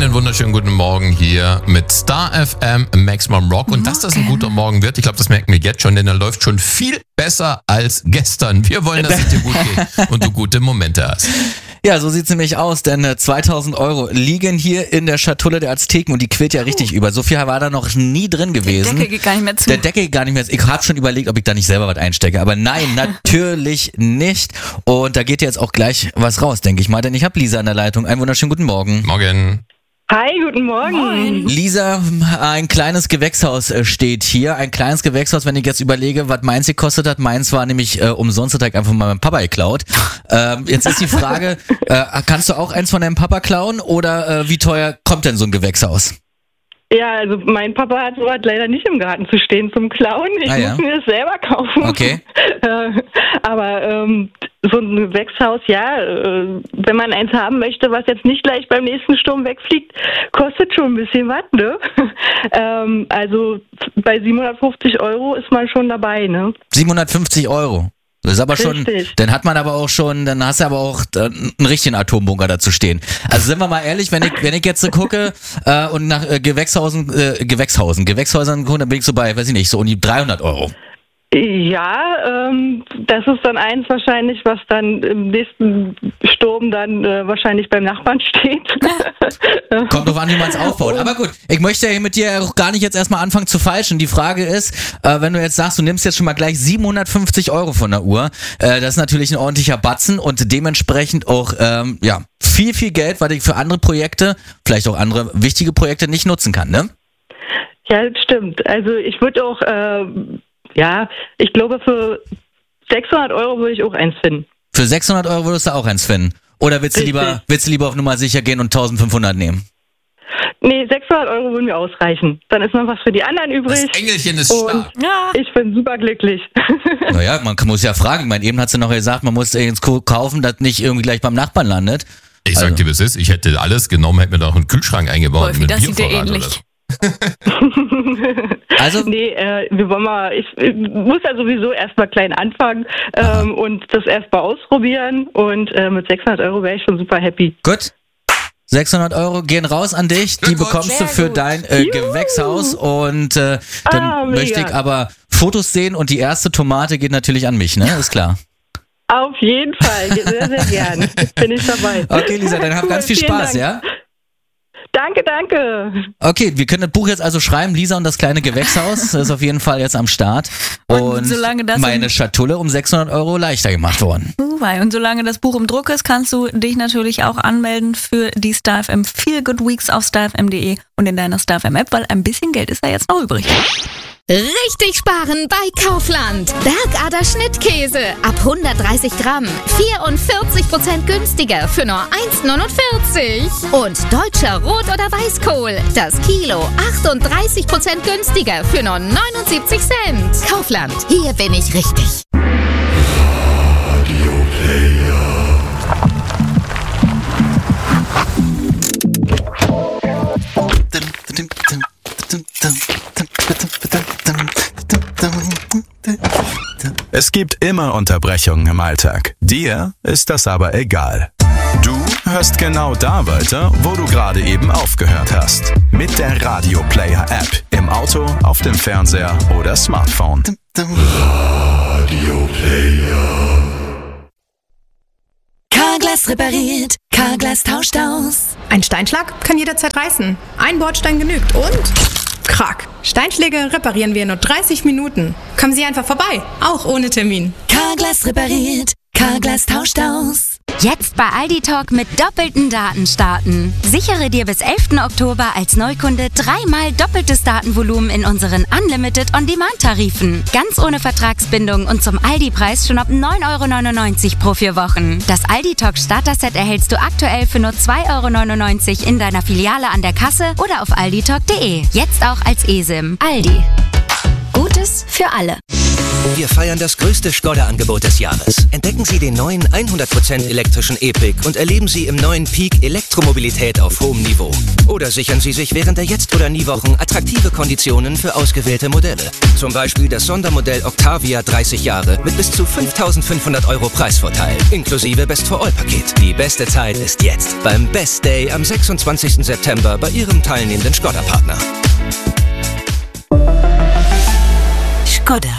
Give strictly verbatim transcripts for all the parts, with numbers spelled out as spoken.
Einen wunderschönen guten Morgen hier mit Star F M Maximum Rock. Und dass das ein guter Morgen wird, ich glaube, das merken wir jetzt schon, denn er läuft schon viel besser als gestern. Wir wollen, dass es dir gut geht und du gute Momente hast. Ja, so sieht's nämlich aus, denn äh, zweitausend Euro liegen hier in der Schatulle der Azteken und die quillt ja richtig uh. über. So viel war da noch nie drin gewesen. Der Deckel geht gar nicht mehr zu. Der Deckel geht gar nicht mehr zu. Ich habe schon überlegt, ob ich da nicht selber was einstecke, aber nein, natürlich nicht. Und da geht jetzt auch gleich was raus, denke ich mal, denn ich habe Lisa in der Leitung. Einen wunderschönen guten Morgen. Morgen. Hi, guten Morgen. Moin. Lisa, ein kleines Gewächshaus steht hier. Ein kleines Gewächshaus, wenn ich jetzt überlege, was meins gekostet hat. Meins war nämlich äh, umsonst, hat ich einfach mal meinem Papa geklaut. Ähm, jetzt ist die Frage, äh, kannst du auch eins von deinem Papa klauen oder äh, wie teuer kommt denn so ein Gewächshaus? Ja, also mein Papa hat sowas leider nicht im Garten zu stehen zum Klauen. Ich Ah, ja. muss mir das selber kaufen. Okay. Äh, aber ähm, so ein Gewächshaus, ja, äh, wenn man eins haben möchte, was jetzt nicht gleich beim nächsten Sturm wegfliegt, kostet schon ein bisschen was, ne? ähm, also bei siebenhundertfünfzig Euro ist man schon dabei, ne? siebenhundertfünfzig Euro. Das ist aber schon, Richtig. dann hat man aber auch schon, dann hast du aber auch äh, einen richtigen Atombunker dazu stehen. Also sind wir mal ehrlich, wenn ich, wenn ich jetzt so gucke äh, und nach äh, Gewächshausen, äh, Gewächshausen, Gewächshäusern gucke, dann bin ich so bei, weiß ich nicht, so um die dreihundert Euro. Ja, ähm, das ist dann eins wahrscheinlich, was dann im nächsten Sturm dann äh, wahrscheinlich beim Nachbarn steht. Kommt drauf an, wie man es aufbaut. Aber gut, ich möchte ja mit dir auch gar nicht jetzt erstmal anfangen zu feilschen. Die Frage ist, äh, wenn du jetzt sagst, du nimmst jetzt schon mal gleich siebenhundertfünfzig Euro von der Uhr, äh, das ist natürlich ein ordentlicher Batzen und dementsprechend auch ähm, ja viel, viel Geld, was ich für andere Projekte, vielleicht auch andere wichtige Projekte nicht nutzen kann, ne? Ja, das stimmt. Also ich würde auch, äh, ja, ich glaube für sechshundert Euro würde ich auch eins finden. Für sechshundert Euro würdest du auch eins finden? Oder willst du Richtig. lieber, willst du lieber auf Nummer sicher gehen und eintausendfünfhundert nehmen? Nee, sechshundert Euro würden mir ausreichen. Dann ist noch was für die anderen übrig. Das Engelchen ist Und stark. Ja. ich bin super glücklich. Naja, man muss ja fragen. Ich meine, eben hat sie noch gesagt, man muss ins kaufen, das nicht irgendwie gleich beam Nachbarn landet. Ich sag Also. dir, wie es ist. Ich hätte alles genommen, hätte mir da noch einen Kühlschrank eingebaut. Wolfi, mit das sieht dir Biervorrat oder ähnlich. so. Also, Nee, äh, wir wollen mal, ich, ich muss ja sowieso erstmal klein anfangen ähm, und das erstmal ausprobieren und äh, mit sechshundert Euro wäre ich schon super happy. gut. sechshundert Euro gehen raus an dich. Die Glückwunsch. bekommst du Sehr für gut. dein äh, Juhu. Gewächshaus und äh, dann Ah, mega. möchte ich aber Fotos sehen und die erste Tomate geht natürlich an mich, ne? Ist klar. Auf jeden Fall, sehr, sehr gern. Bin ich dabei. Okay, Lisa, dann hab Cool, ganz viel vielen Spaß, Dank. ja? Danke, danke. Okay, wir können das Buch jetzt also schreiben, Lisa und das kleine Gewächshaus, das ist auf jeden Fall jetzt am Start. Und Und solange das meine im- Schatulle um sechshundert Euro leichter gemacht worden. Super. Und solange das Buch im Druck ist, kannst du dich natürlich auch anmelden für die Star F M Feel Good Weeks auf star f m punkt d e und in deiner Star F M App, weil ein bisschen Geld ist da jetzt noch übrig. Richtig sparen bei Kaufland. Bergader Schnittkäse ab hundertdreißig Gramm. vierundvierzig Prozent günstiger für nur eins neunundvierzig. Und deutscher Rot- oder Weißkohl. Das Kilo achtunddreißig Prozent günstiger für nur neunundsiebzig Cent. Kaufland. Hier bin ich richtig. Es gibt immer Unterbrechungen im Alltag. Dir ist das aber egal. Du hörst genau da weiter, wo du gerade eben aufgehört hast. Mit der Radio Player App. Im Auto, auf dem Fernseher oder Smartphone. Carglass repariert, Carglass tauscht aus. Ein Steinschlag kann jederzeit reißen. Ein Bordstein genügt und krack. Steinschläge reparieren wir in nur dreißig Minuten. Kommen Sie einfach vorbei, auch ohne Termin. Carglass repariert, Carglass tauscht aus. Jetzt bei Aldi Talk mit doppelten Daten starten. Sichere dir bis elften Oktober als Neukunde dreimal doppeltes Datenvolumen in unseren Unlimited On-Demand-Tarifen. Ganz ohne Vertragsbindung und zum Aldi-Preis schon ab neun Euro neunundneunzig pro vier Wochen. Das Aldi Talk Starter-Set erhältst du aktuell für nur zwei Euro neunundneunzig in deiner Filiale an der Kasse oder auf aldi talk punkt de. Jetzt auch als eSIM. Aldi. Gutes für alle. Wir feiern das größte Skoda-Angebot des Jahres. Entdecken Sie den neuen hundert Prozent elektrischen E-Pick und erleben Sie im neuen Peak Elektromobilität auf hohem Niveau. Oder sichern Sie sich während der Jetzt- oder Nie-Wochen attraktive Konditionen für ausgewählte Modelle. Zum Beispiel das Sondermodell Octavia dreißig Jahre mit bis zu fünftausendfünfhundert Euro Preisvorteil, inklusive Best-for-All-Paket. Die beste Zeit ist jetzt beim Best Day am sechsundzwanzigsten September bei Ihrem teilnehmenden Skoda-Partner. Skoda.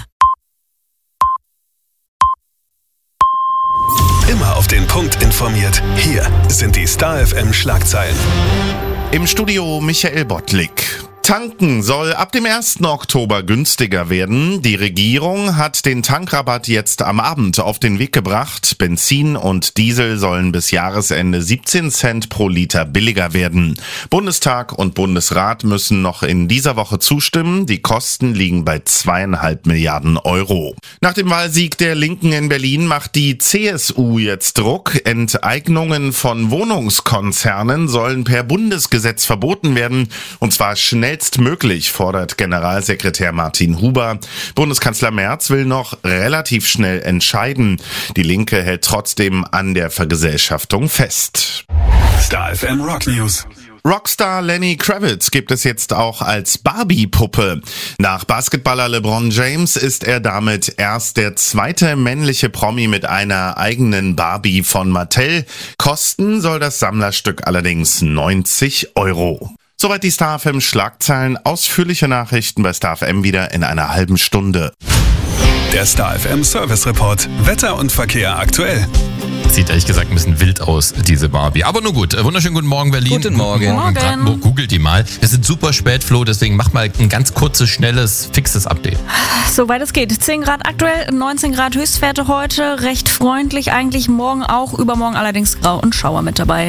Immer auf den Punkt informiert. Hier sind die Star F M Schlagzeilen. Im Studio Michael Bottlik. Tanken soll ab dem ersten Oktober günstiger werden. Die Regierung hat den Tankrabatt jetzt am Abend auf den Weg gebracht. Benzin und Diesel sollen bis Jahresende siebzehn Cent pro Liter billiger werden. Bundestag und Bundesrat müssen noch in dieser Woche zustimmen. Die Kosten liegen bei zweieinhalb Milliarden Euro. Nach dem Wahlsieg der Linken in Berlin macht die C S U jetzt Druck. Enteignungen von Wohnungskonzernen sollen per Bundesgesetz verboten werden. Und zwar schnell möglich, fordert Generalsekretär Martin Huber. Bundeskanzler Merz will noch relativ schnell entscheiden. Die Linke hält trotzdem an der Vergesellschaftung fest. Star F M Rock News. Rockstar Lenny Kravitz gibt es jetzt auch als Barbie-Puppe. Nach Basketballer LeBron James ist er damit erst der zweite männliche Promi mit einer eigenen Barbie von Mattel. Kosten soll das Sammlerstück allerdings neunzig Euro. Soweit die Star F M Schlagzeilen. Ausführliche Nachrichten bei Star F M wieder in einer halben Stunde. Der Star F M Service Report. Wetter und Verkehr aktuell. Sieht ehrlich gesagt ein bisschen wild aus, diese Barbie. Aber nur gut. Wunderschönen guten Morgen, Berlin. Guten Morgen. Guten Morgen. Brandenburg. Googelt die mal. Wir sind super spät, Flo, deswegen mach mal ein ganz kurzes, schnelles, fixes Update. Soweit es geht. zehn Grad aktuell, neunzehn Grad Höchstwerte heute. Recht freundlich eigentlich. Morgen auch, übermorgen allerdings Grau und Schauer mit dabei.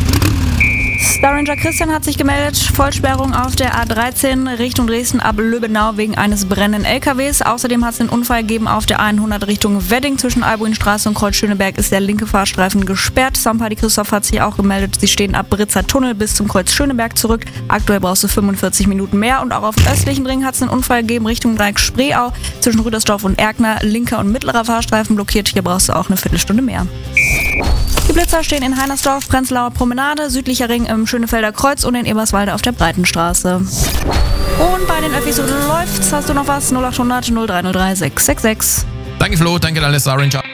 Star Ranger Christian hat sich gemeldet. Vollsperrung auf der A dreizehn Richtung Dresden ab Löbenau wegen eines brennenden L K Ws. Außerdem hat es einen Unfall gegeben auf der hundert Richtung Wedding. Zwischen Albuinstraße und Kreuz-Schöneberg ist der linke Fahrstreifen gesperrt. Sampadi Christoph hat sich auch gemeldet. Sie stehen ab Britzer Tunnel bis zum Kreuz Schöneberg zurück. Aktuell brauchst du fünfundvierzig Minuten mehr. Und auch auf dem östlichen Ring hat es einen Unfall gegeben Richtung Dreieck Spreeau. Zwischen Rüdersdorf und Erkner linker und mittlerer Fahrstreifen blockiert. Hier brauchst du auch eine Viertelstunde mehr. Die Blitzer stehen in Heinersdorf, Prenzlauer Promenade, südlicher Ring im Schönefelder Kreuz und in Eberswalde auf der Breitenstraße. Und bei den Öffis, so läuft's. Hast du noch was? null acht hundert null drei null drei sechs sechs sechs. Danke Flo, danke Star Ranger.